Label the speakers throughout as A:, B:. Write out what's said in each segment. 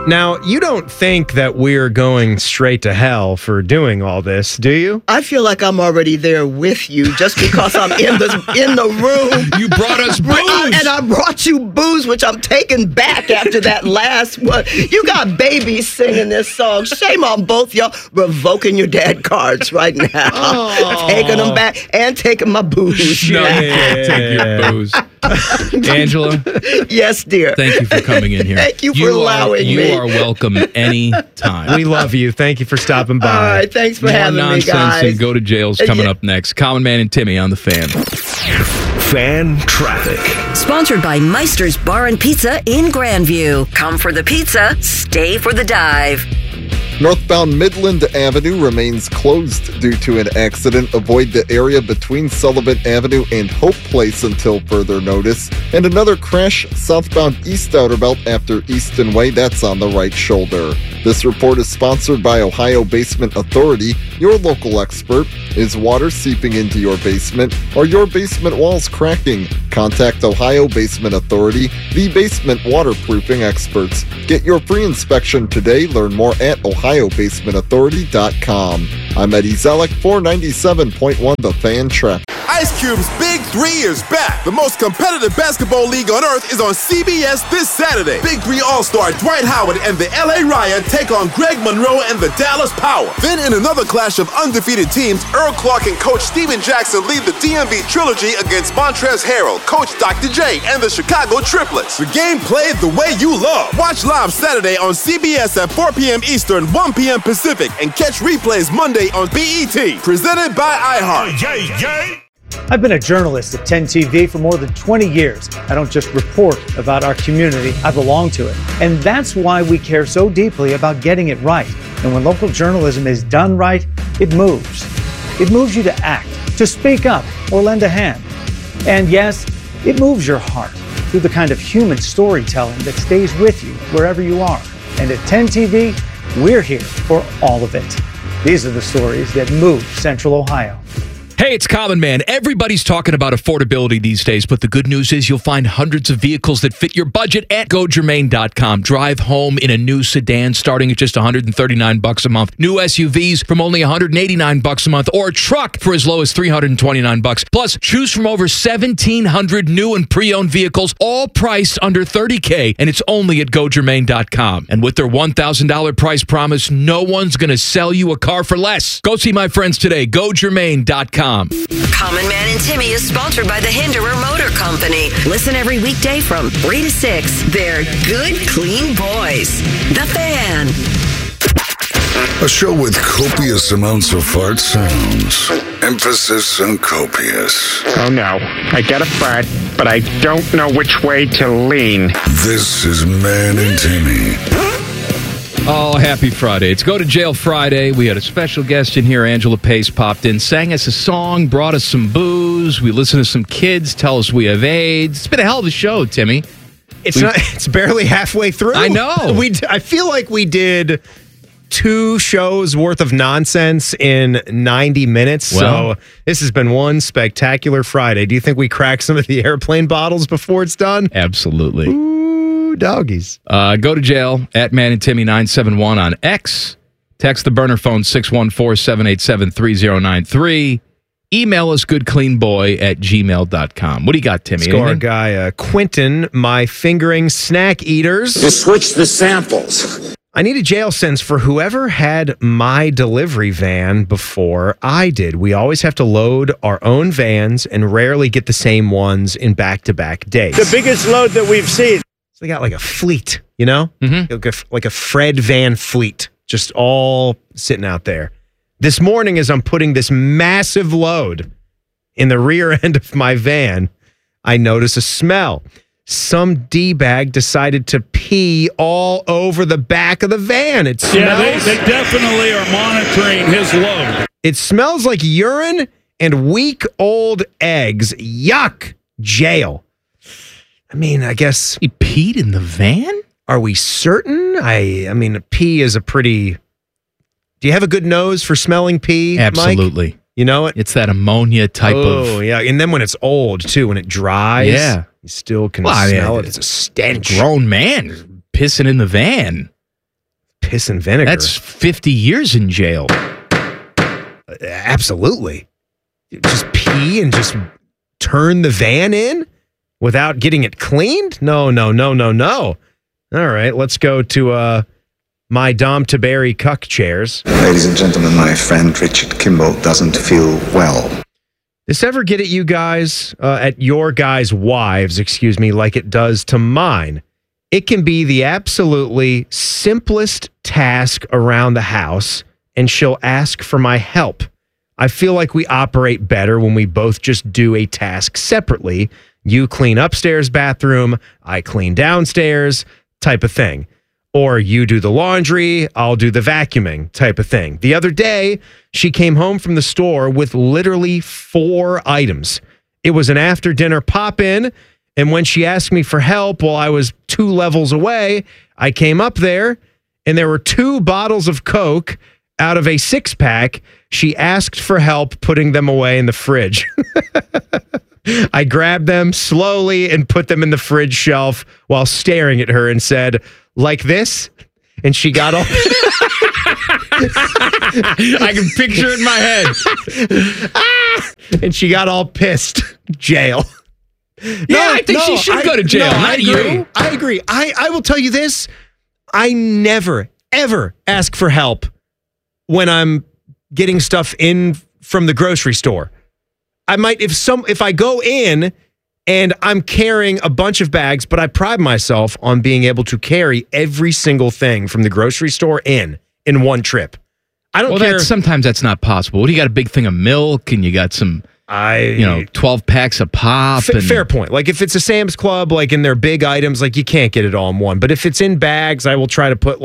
A: Now, you don't think that we're going straight to hell for doing all this, do you?
B: I feel like I'm already there with you just because I'm in the room.
C: You brought us booze.
B: And I brought you booze, which I'm taking back after that last one. You got babies singing this song. Shame on both y'all revoking your dad cards right now.
A: Oh.
B: Taking them back and taking my booze.
C: No, you can't take your booze. Angela?
B: Yes, dear.
C: Thank you for coming in here.
B: Thank you for allowing me.
C: You are welcome any time.
A: We love you. Thank you for stopping by.
B: All right, thanks for having me, guys.
C: More nonsense and go to jail's coming up next. Common Man and Timmy on the Fan.
D: Fan Traffic.
E: Sponsored by Meister's Bar and Pizza in Grandview. Come for the pizza, stay for the dive.
F: Northbound Midland Avenue remains closed due to an accident. Avoid the area between Sullivan Avenue and Hope Place until further notice. And another crash southbound East Outer Belt after Easton Way. That's on the right shoulder. This report is sponsored by Ohio Basement Authority, your local expert. Is water seeping into your basement? Are your basement walls cracking? Contact Ohio Basement Authority, the basement waterproofing experts. Get your free inspection today. Learn more at ohiobasementauthority.com. I'm Eddie Zellick, 497.1 The Fan Traffic.
G: Ice Cube's Big 3 is back. The most competitive basketball league on earth is on CBS this Saturday. Big 3 All-Star Dwight Howard and the LA Riot take on Greg Monroe and the Dallas Power. Then in another clash of undefeated teams, Earl Clark and Coach Steven Jackson lead the DMV Trilogy against Montrezl Harrell, Coach Dr. J, and the Chicago Triplets. The game played the way you love. Watch live Saturday on CBS at 4 p.m. Eastern, 1 p.m. Pacific, and catch replays Monday on BET. Presented by iHeart.
H: I've been a journalist at 10 TV for more than 20 years. I don't just report about our community, I belong to it. And that's why we care so deeply about getting it right. And when local journalism is done right, it moves. It moves you to act, to speak up, or lend a hand. And yes, it moves your heart through the kind of human storytelling that stays with you wherever you are. And at 10 TV, we're here for all of it. These are the stories that move Central Ohio.
C: Hey, it's Common Man. Everybody's talking about affordability these days, but the good news is you'll find hundreds of vehicles that fit your budget at GoGermain.com. Drive home in a new sedan starting at just $139 a month. New SUVs from only $189 a month, or a truck for as low as $329. Plus, choose from over 1,700 new and pre-owned vehicles, all priced under $30K, and it's only at GoGermain.com. And with their $1,000 price promise, no one's going to sell you a car for less. Go see my friends today. GoGermain.com.
E: Common Man and Timmy is sponsored by the Hinderer Motor Company. Listen every weekday from 3 to 6. They're good, clean boys. The Fan.
D: A show with copious amounts of fart sounds. Emphasis on copious.
I: Oh no, I get a fart, but I don't know which way to lean.
D: This is Man and Timmy.
C: Oh, happy Friday. It's Go to Jail Friday. We had a special guest in here. Angela Pace popped in, sang us a song, brought us some booze. We listened to some kids tell us we have AIDS. It's been a hell of a show, Timmy.
A: It's barely halfway through.
C: I know.
A: I feel like we did 2 shows worth of nonsense in 90 minutes.
C: Well,
A: so this has been one spectacular Friday. Do you think we crack some of the airplane bottles before it's done?
C: Absolutely.
A: Ooh, doggies.
C: Go to jail at Man and Timmy 971 on X. Text the burner phone 614-787-3093. Email us goodcleanboy@gmail.com. What do you got, Timmy?
A: Score guy, Quentin, my fingering snack eaters.
J: Just switch the samples.
A: I need a jail sentence for whoever had my delivery van before I did. We always have to load our own vans and rarely get the same ones in back-to-back days.
H: The biggest load that we've seen.
A: So they got like a fleet, you know?
C: Mm-hmm.
A: Like a Fred van fleet, just all sitting out there. This morning, as I'm putting this massive load in the rear end of my van, I notice a smell. Some D-bag decided to pee all over the back of the van. It smells.
K: Yeah, they definitely are monitoring his load.
A: It smells like urine and week-old eggs. Yuck. Jail. I mean, I guess...
C: He peed in the van?
A: Are we certain? I mean, pee is a pretty... Do you have a good nose for smelling pee,
C: Absolutely.
A: Mike? You know it?
C: It's that ammonia type of...
A: Oh, yeah. And then when it's old, too, when it dries,
C: yeah,
A: you still can smell it. It's a stench.
C: Grown man pissing in the van.
A: piss and vinegar.
C: That's 50 years in jail.
A: Absolutely. Just pee and just turn the van in without getting it cleaned? No. All right, let's go to my Dom Taberi cuck chairs.
L: Ladies and gentlemen, my friend Richard Kimball doesn't feel well.
A: This ever get at you guys, at your guys' wives, like it does to mine? It can be the absolutely simplest task around the house, and she'll ask for my help. I feel like we operate better when we both just do a task separately. You clean upstairs bathroom, I clean downstairs, type of thing. Or you do the laundry, I'll do the vacuuming type of thing. The other day, she came home from the store with literally 4 items. It was an after-dinner pop-in, and when she asked me for help while I was 2 levels away, I came up there, and there were 2 bottles of Coke out of a 6-pack. She asked for help putting them away in the fridge. I grabbed them slowly and put them in the fridge shelf while staring at her and said, like this? And she got all...
C: I can picture it in my head.
A: And she got all pissed. Jail.
C: I think she should go to jail, not you.
A: I agree. I will tell you this. I never, ever ask for help when I'm getting stuff in from the grocery store. I might, if I go in and I'm carrying a bunch of bags, but I pride myself on being able to carry every single thing from the grocery store in one trip. I don't care.
C: Sometimes that's not possible. You got a big thing of milk and you got some, 12 packs of pop.
A: Fair point. Like if it's a Sam's Club, like in their big items, like you can't get it all in one. But if it's in bags, I will try to put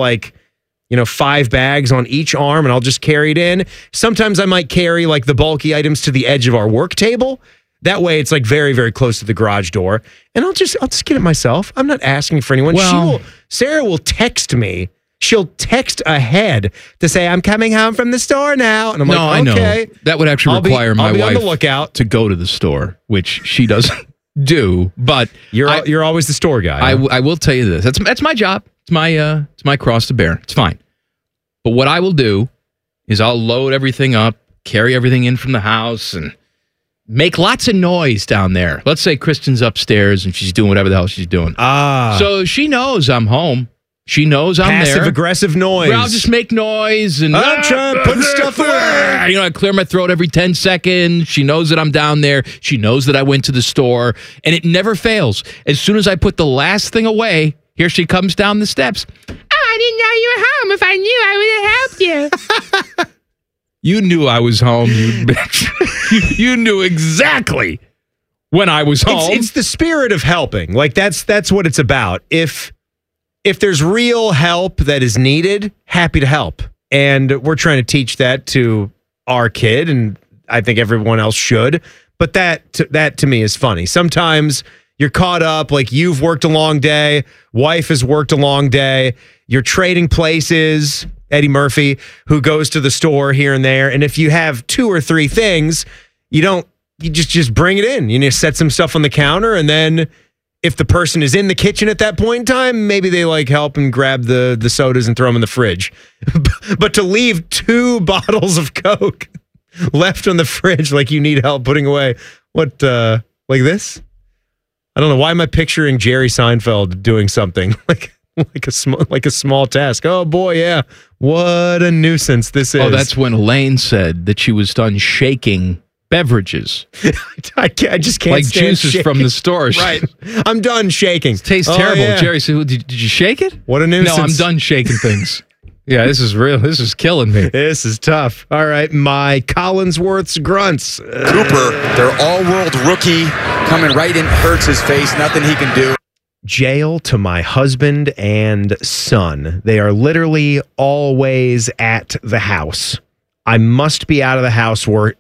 A: 5 bags on each arm and I'll just carry it in. Sometimes I might carry like the bulky items to the edge of our work table. That way it's like very, very close to the garage door. And I'll just get it myself. I'm not asking for anyone. Sarah will text me. She'll text ahead to say, I'm coming home from the store now. And I'm okay.
C: I know. That would actually require my wife
A: on the lookout
C: to go to the store, which she doesn't do. But
A: you're always the store guy.
C: Huh? I will tell you this. That's my job. It's my cross to bear. It's fine. But what I will do is I'll load everything up, carry everything in from the house, and make lots of noise down there. Let's say Kristen's upstairs and she's doing whatever the hell she's doing. So she knows I'm home. She knows I'm there.
A: Passive-aggressive noise.
C: Well, I'll just make noise and
A: I'm trying to put stuff away.
C: I clear my throat every 10 seconds. She knows that I'm down there. She knows that I went to the store, and it never fails. As soon as I put the last thing away, here she comes down the steps. I didn't know you were home. If I knew, I would have helped you. You knew I was home, you bitch. You knew exactly when I was home.
A: It's the spirit of helping. Like that's what it's about. If there's real help that is needed, happy to help. And we're trying to teach that to our kid, and I think everyone else should. But that to me is funny. Sometimes you're caught up, like you've worked a long day, wife has worked a long day, you're trading places, Eddie Murphy, who goes to the store here and there, and if you have 2 or 3 things, you just bring it in. You need to set some stuff on the counter, and then if the person is in the kitchen at that point in time, maybe they help and grab the sodas and throw them in the fridge. But to leave 2 bottles of Coke left on the fridge like you need help putting away, like this? I don't know. Why am I picturing Jerry Seinfeld doing something like a small task? Oh boy, yeah. What a nuisance this is.
C: Oh, that's when Elaine said that she was done shaking beverages.
A: I just can't
C: like
A: stand
C: juices
A: shaking.
C: From the store.
A: Right. I'm done shaking.
C: It tastes terrible.
A: Yeah.
C: Jerry said, did you shake it?
A: What a nuisance.
C: No, I'm done shaking things. Yeah, this is real. This is killing me.
A: This is tough. All right, my Collinsworth's grunts.
M: Cooper, their all-world rookie, coming right in, hurts his face. Nothing he can do.
A: Jail to my husband and son. They are literally always at the house. I must be out of the house working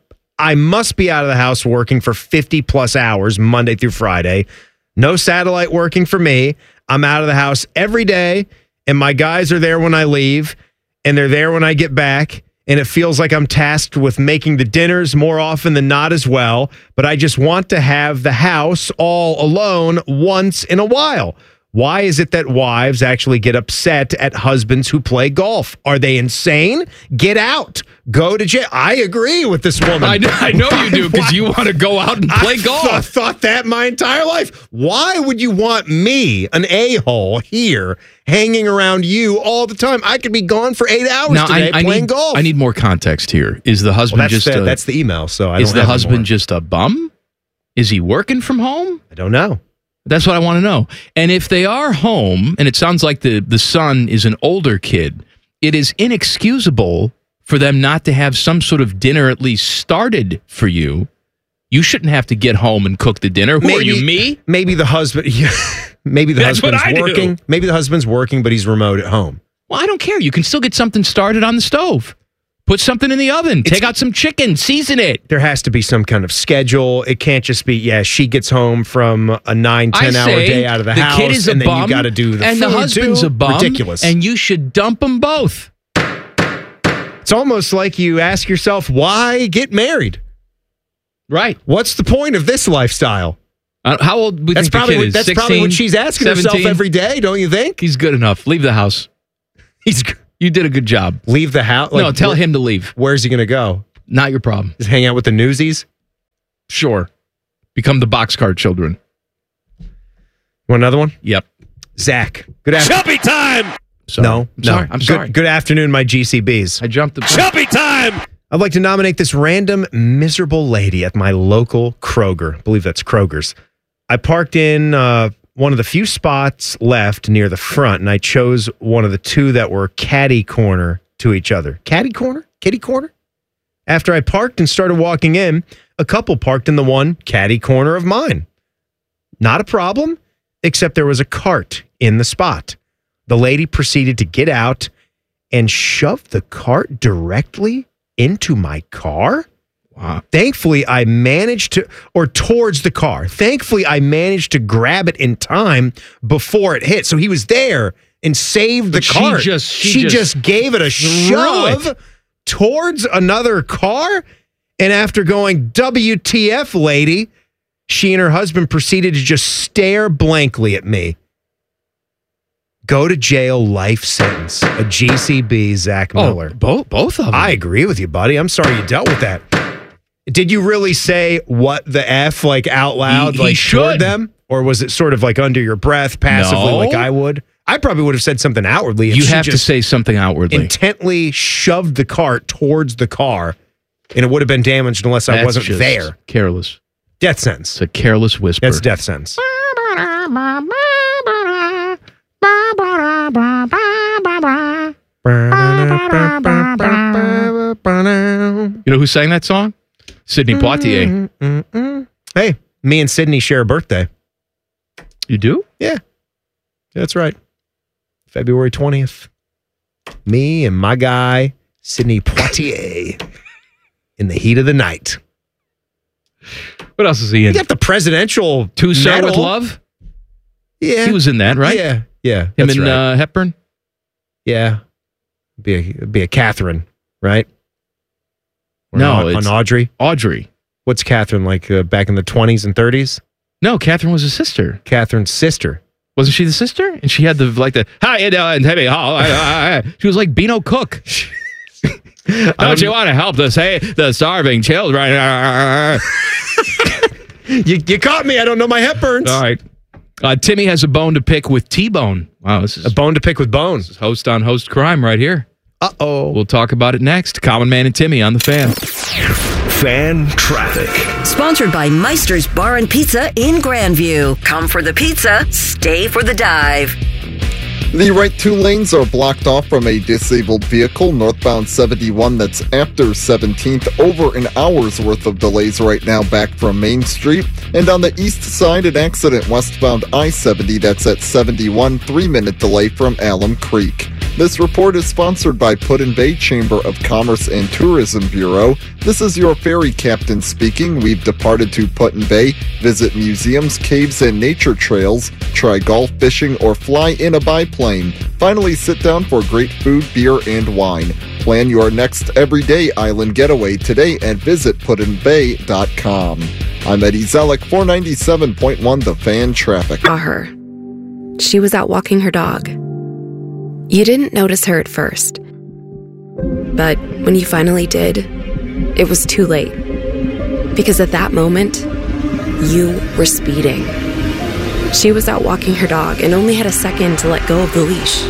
A: for 50 plus hours Monday through Friday. No satellite working for me. I'm out of the house every day, and my guys are there when I leave, and they're there when I get back, and it feels like I'm tasked with making the dinners more often than not as well, but I just want to have the house all alone once in a while. Why is it that wives actually get upset at husbands who play golf? Are they insane? Get out. Go to jail. I agree with this woman.
C: I know you do, because you want to go out and play golf.
A: I thought that my entire life. Why would you want me, an a-hole, here, hanging around you all the time? I could be gone for 8 hours today playing golf.
C: I need more context here. Is the husband
A: that's the email, so I don't
C: Is the
A: have
C: husband
A: more.
C: just a bum? Is he working from home?
A: I don't know.
C: That's what I want to know. And if they are home, and it sounds like the son is an older kid, it is inexcusable for them not to have some sort of dinner at least started for you. You shouldn't have to get home and cook the dinner. Who are you, me?
A: Maybe the husband. Yeah, maybe the
C: That's what
A: husband's
C: I
A: working.
C: do.
A: Maybe the husband's working, but he's remote at home.
C: Well, I don't care. You can still get something started on the stove. Put something in the oven. Take out some chicken. Season it.
A: There has to be some kind of schedule. It can't just be, she gets home from a 9-10 hour day out of the house,
C: kid is
A: and
C: a
A: then
C: bum,
A: you got to do the
C: and
A: food
C: the husband's
A: too.
C: a bum.
A: Ridiculous.
C: And you should dump them both.
A: It's almost like you ask yourself, why get married?
C: Right.
A: What's the point of this lifestyle?
C: How old do you
A: That's
C: think the
A: probably
C: kid is?
A: that's
C: 16,
A: probably what she's asking herself
C: 17?
A: every day, don't you think?
C: He's good enough. Leave the house. You did a good job.
A: Leave the house?
C: No, tell him to leave.
A: Where's he going to go?
C: Not your problem.
A: Just hang out with the newsies?
C: Sure. Become the boxcar children.
A: Want another one?
C: Yep.
A: Zach. Good afternoon.
K: Chubby time!
A: No.
C: I'm sorry.
A: Good afternoon, my GCBs.
C: I jumped the...
K: Chubby time!
A: I'd like to nominate this random miserable lady at my local Kroger. I believe that's Kroger's. I parked in one of the few spots left near the front, and I chose one of the two that were catty corner to each other. Catty corner? Kitty corner? After I parked and started walking in, a couple parked in the one catty corner of mine. Not a problem, except there was a cart in the spot. The lady proceeded to get out and shove the cart directly into my car.
C: Wow.
A: Thankfully, I managed to, or towards the car. Thankfully, I managed to grab it in time before it hit. So he was there and saved the cart. She just gave it a shove towards another car. And after going, WTF, lady, she and her husband proceeded to just stare blankly at me. Go to jail, life sentence. A GCB, Zach Miller.
C: Both of them.
A: I agree with you, buddy. I'm sorry you dealt with that. Did you really say what the F out loud
C: He
A: toward them? Or was it sort of under your breath, passively,
C: No.
A: like I would? I probably would have said something outwardly. If
C: You
A: she
C: have to
A: just
C: say something outwardly.
A: intently shoved the cart towards the car, and it would have been damaged unless I
C: That's
A: wasn't
C: just
A: there.
C: Careless.
A: Death sentence.
C: It's a careless whisper.
A: That's death sentence.
C: You know who sang that song? Sidney Poitier.
A: Hey, me and Sydney share a birthday.
C: You do?
A: Yeah. That's right. February 20th. Me and my guy, Sidney Poitier, in the heat of the night.
C: What else is he in?
A: You got the presidential
C: Tucson with
A: medal.
C: Love?
A: Yeah.
C: He was in that, right?
A: Yeah. Yeah.
C: Him
A: that's
C: and
A: right.
C: Hepburn?
A: Yeah. Be a Catherine, right? Or
C: No,
A: an
C: it's
A: Audrey.
C: Audrey.
A: What's Catherine like back in the 20s and 30s?
C: No, Catherine was a sister.
A: Catherine's sister.
C: Wasn't she the sister? And she had the how you doing, Timmy? She was like Beano Cook. Don't you want to help the starving children?
A: You caught me. I don't know my Hepburns.
C: All right. Timmy has a bone to pick with T-Bone. Wow, this is
A: a bone to pick with Bone.
C: This is host on host crime right here.
A: Uh-oh.
C: We'll talk about it next. Common Man and Timmy on the Fan.
N: Fan traffic.
E: Sponsored by Meister's Bar and Pizza in Grandview. Come for the pizza, stay for the dive.
F: The right two lanes are blocked off from a disabled vehicle, northbound 71, that's after 17th. Over an hour's worth of delays right now back from Main Street. And on the east side, an accident westbound I-70, that's at 71, 3-minute delay from Alum Creek. This report is sponsored by Put-in-Bay Chamber of Commerce and Tourism Bureau. This is your ferry captain speaking. We've departed to Put-in-Bay. Visit museums, caves, and nature trails. Try golf, fishing, or fly in a biplane. Finally, sit down for great food, beer, and wine. Plan your next everyday island getaway today at visitputinbay.com. I'm Eddie Zellick, 497.1 The Fan Traffic.
E: Her.
O: She was out walking her dog. You didn't notice her at first. But when you finally did, it was too late. Because at that moment, you were speeding. She was out walking her dog and only had a second to let go of the leash.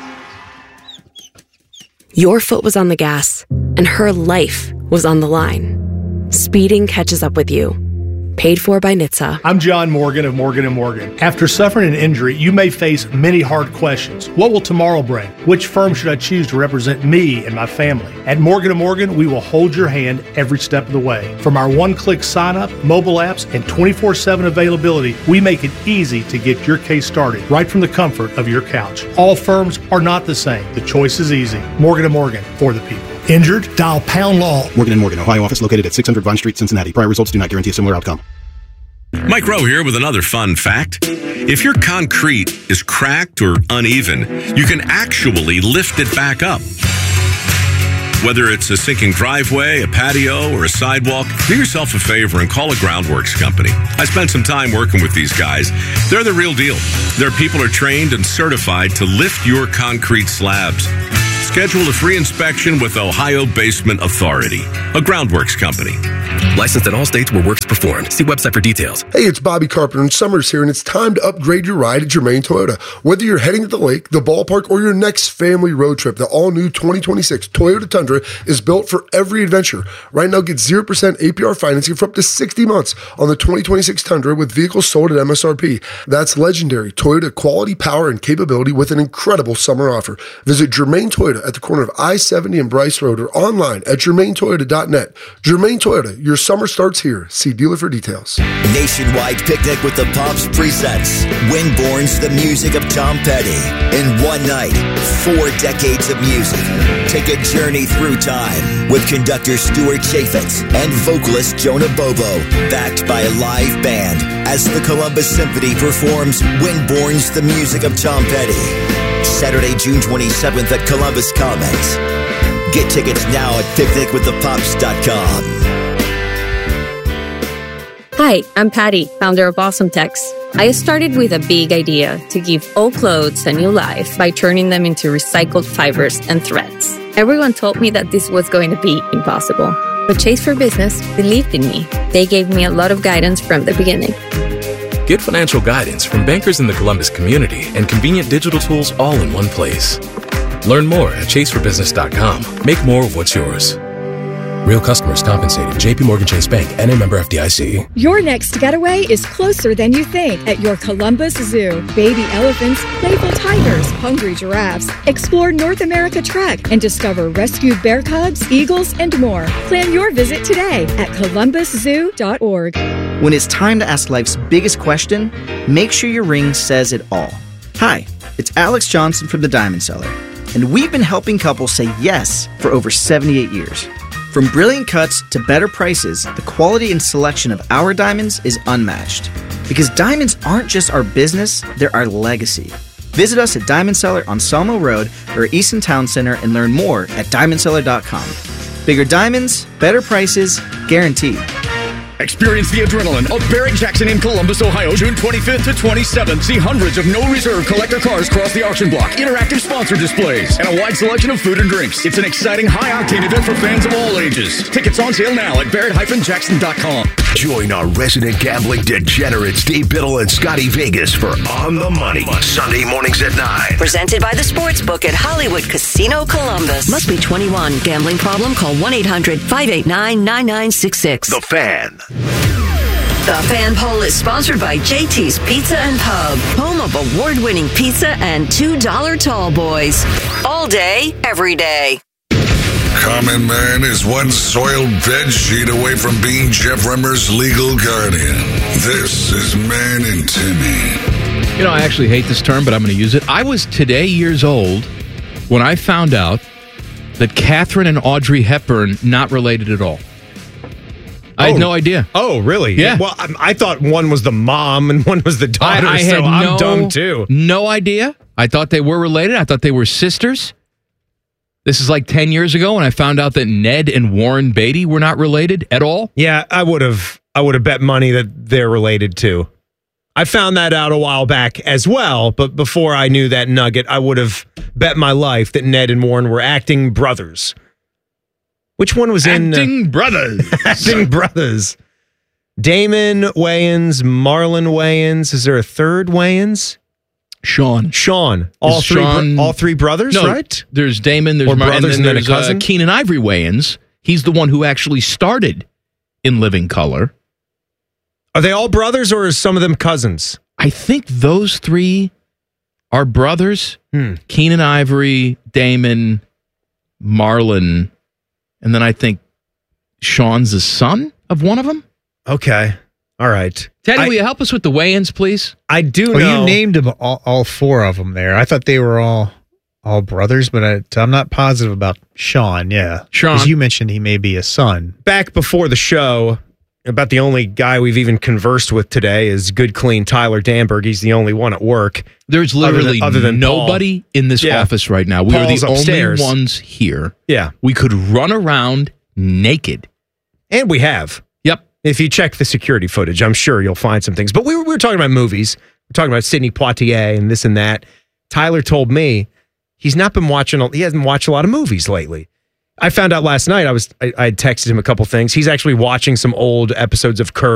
O: Your foot was on the gas, and her life was on the line. Speeding catches up with you. Paid for by NHTSA.
P: I'm John Morgan of Morgan & Morgan. After suffering an injury, you may face many hard questions. What will tomorrow bring? Which firm should I choose to represent me and my family? At Morgan & Morgan, we will hold your hand every step of the way. From our one-click sign-up, mobile apps, and 24/7 availability, we make it easy to get your case started right from the comfort of your couch. All firms are not the same. The choice is easy. Morgan & Morgan, for the people. Injured? Dial pound law.
Q: Morgan & Morgan, Ohio office located at 600 Vine Street, Cincinnati. Prior results do not guarantee a similar outcome.
R: Mike Rowe here with another fun fact. If your concrete is cracked or uneven, you can actually lift it back up. Whether it's a sinking driveway, a patio, or a sidewalk, do yourself a favor and call a Groundworks company. I spent some time working with these guys. They're the real deal. Their people are trained and certified to lift your concrete slabs. Schedule a free inspection with Ohio Basement Authority, a Groundworks company.
N: Licensed in all states where work is performed. See website for details.
S: Hey, it's Bobby Carpenter and Summer's here, and it's time to upgrade your ride at Germain Toyota. Whether you're heading to the lake, the ballpark, or your next family road trip, the all-new 2026 Toyota Tundra is built for every adventure. Right now, get 0% APR financing for up to 60 months on the 2026 Tundra with vehicles sold at MSRP. That's legendary Toyota quality, power, and capability with an incredible summer offer. Visit Germain Toyota at the corner of I-70 and Bryce Road or online at germaintoyota.net. Germain Toyota, your summer starts here. See dealer for details.
T: Nationwide picnic with the Pops presents Winborn's The Music of Tom Petty. In one night, 4 decades of music. Take a journey through time with conductor Stuart Chaffetz and vocalist Jonah Bobo, backed by a live band as the Columbus Symphony performs Winborn's The Music of Tom Petty. Saturday, June 27th at Columbus Commons. Get tickets now at picnicwiththepops.com.
U: Hi, I'm Patty, founder of Awesome Tex. I started with a big idea to give old clothes a new life by turning them into recycled fibers and threads. Everyone told me that this was going to be impossible. But Chase for Business believed in me. They gave me a lot of guidance from the beginning.
V: Get financial guidance from bankers in the Columbus community and convenient digital tools all in one place. Learn more at chaseforbusiness.com. Make more of what's yours. Real customers compensated. JPMorgan Chase Bank, N.A. member FDIC.
W: Your next getaway is closer than you think at your Columbus Zoo. Baby elephants, playful tigers, hungry giraffes. Explore North America Trek and discover rescued bear cubs, eagles, and more. Plan your visit today at columbuszoo.org.
X: When it's time to ask life's biggest question, make sure your ring says it all. Hi, it's Alex Johnson from The Diamond Seller, and we've been helping couples say yes for over 78 years. From brilliant cuts to better prices, the quality and selection of our diamonds is unmatched. Because diamonds aren't just our business, they're our legacy. Visit us at Diamond Seller on Selma Road or Easton Town Center and learn more at diamondseller.com. Bigger diamonds, better prices, guaranteed.
Y: Experience the adrenaline of Barrett Jackson in Columbus, Ohio, June 25th to 27th. See hundreds of no-reserve collector cars cross the auction block, interactive sponsor displays, and a wide selection of food and drinks. It's an exciting, high-octane event for fans of all ages. Tickets on sale now at barrett-jackson.com.
N: Join our resident gambling degenerates, Dave Biddle and Scotty Vegas for On the Money, Sunday mornings at 9.
E: Presented by the Sportsbook at Hollywood Casino Columbus. Must be 21. Gambling problem? Call 1-800-589-9966.
N: The Fan.
E: The Fan Poll is sponsored by JT's Pizza and Pub, home of award-winning pizza and $2 tall boys. All day, every day.
D: Common Man is one soiled bed sheet away from being Jeff Remmer's legal guardian. This is Man and Timmy.
C: You know, I actually hate this term, but I'm going to use it. I was today years old when I found out that Katharine and Audrey Hepburn not related at all. I had no idea.
A: Oh, really?
C: Yeah.
A: Well, I thought one was the mom and one was the daughter, I'm dumb too.
C: No idea. I thought they were related. I thought they were sisters. This is like 10 years ago when I found out that Ned and Warren Beatty were not related at all.
A: Yeah, I would have bet money that they're related too. I found that out a while back as well, but before I knew that nugget, I would have bet my life that Ned and Warren were acting brothers. Which one was
C: Acting brothers.
A: Acting brothers. Damon Wayans, Marlon Wayans. Is there a third Wayans?
C: Sean.
A: All three brothers,
C: no,
A: right?
C: There's Damon, there's
A: brothers, and then a cousin.
C: Keenan Ivory Wayans. He's the one who actually started In Living Color.
A: Are they all brothers, or are some of them cousins?
C: I think those three are brothers. Keenan Ivory, Damon, Marlon, and then I think Sean's the son of one of them.
A: Okay. All right.
C: Teddy, will you help us with the Wayans, please?
A: I do know.
B: Well, you named them all four of them there. I thought they were all brothers, but I'm not positive about Sean. Yeah.
C: Sean.
B: Because you mentioned he may be a son.
A: Back before the show, about the only guy we've even conversed with today is good, clean Tyler Danberg. He's the only one at work.
C: There's literally
A: other than
C: nobody
A: Paul.
C: in this office right now. We
A: Paul's
C: are the
A: upstairs.
C: only ones here.
A: Yeah.
C: We could run around naked.
A: And we have.
C: Yep.
A: If you check the security footage, I'm sure you'll find some things. But we were talking about movies. We're talking about Sidney Poitier and this and that. Tyler told me he hasn't watched a lot of movies lately. I found out last night, I had texted him a couple things. He's actually watching some old episodes of Curb